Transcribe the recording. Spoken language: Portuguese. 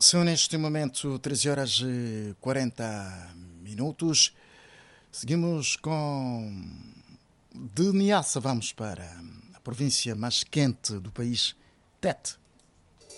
São neste momento 13 horas e 40 minutos. Seguimos com... De Niassa vamos para a província mais quente do país, Tete.